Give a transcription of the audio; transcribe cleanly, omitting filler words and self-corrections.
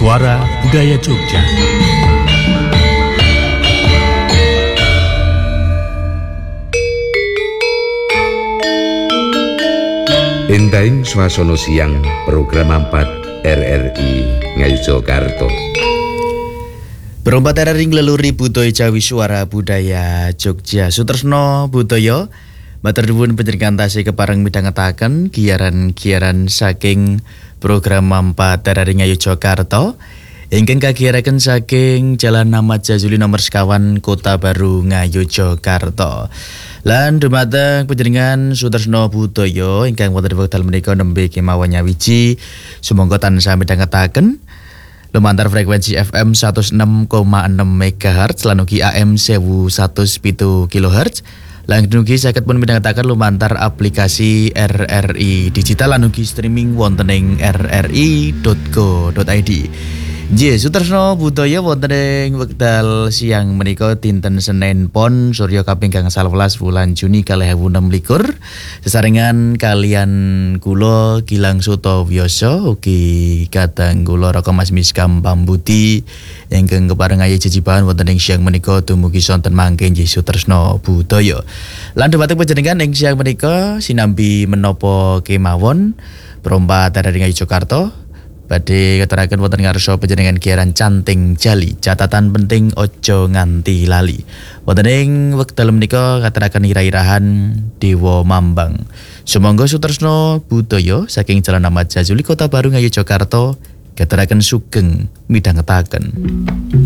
Suara Budaya Jogja. Entahing swasana siang program 4 RRI Ngayogyakarta. Berompat RRI ngleluri budaya Jawi Suara Budaya Jogja. Sutresno budaya matur nuwun panjenengan tasih kepareng midhangetaken giaran-giaran saking program 4 RRI Ngayogyakarta ingkang kagiyaraken saking Jalan Ahmad Jazuli nomor sekawan Kota Baru Ngayogyakarta. Lan dumateng panjenengan sutresno budaya ingkang wonten wekdal menika nembe kemawon nyawiji sumangga tansah midhangetaken lumantar frekuensi FM 106,6 MHz lan ugi AM 1107 kHz. Lan ugi saged pun midhangetaken lumantar aplikasi RRI digital lan ugi streaming wonten ing rri.co.id. Nggih, sutresno budaya wonten ing wekdal siang menika dinten Senin Pon Surya kaping 11 bulan Juni 2026 sesarengan kalian kula Gilang Sutawiyasa ugi kadang kula Raka Mas Miskam Pambuti ingkang kepareng ayi jejibahan wonten ing siang menika dumugi sonten mangke nggih sutresno budaya. Lan dhumateng panjenengan ing siang menika sinambi menapa kemawon perompat RRI Ngayogyakarta badhe katuraken wonten ngarsa panjenengan giaran Canting Jali, catatan penting ojo nganti lali. Wonten ing wekdal menika katuraken ira-irahan Dewa Mambang. Sumangga sutresno budaya saking Jalan Ahmad Jazuli Kota Baru Ngayogyakarta katuraken sugeng midhangetaken.